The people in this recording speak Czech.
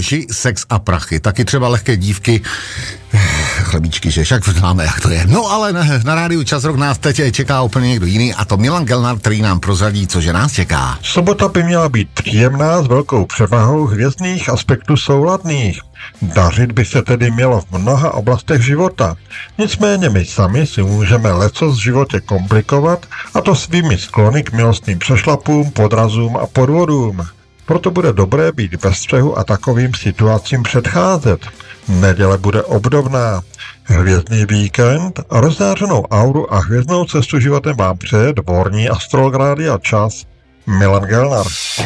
lži, sex a prachy. Taky třeba lehké dívky, chlebíčky, že však známe, jak to je. No ale na rádiu Čas Rock nás teď čeká úplně někdo jiný, a to Milan Gelnar, který nám prozradí, cože nás čeká. Sobota by měla být příjemná s velkou převahou hvězdných aspektů souladných. Dařit by se tedy mělo v mnoha oblastech života. Nicméně my sami si můžeme lecos v životě komplikovat, a to svými sklony k milostným přešlapům, podrazům a podvodům. Proto bude dobré být ve střehu a takovým situacím předcházet. Neděle bude obdobná. Hvězdný víkend, rozzářenou auru a hvězdnou cestu životem vám přeje dvorní astrolog Rádia Čas Milan Gelnar.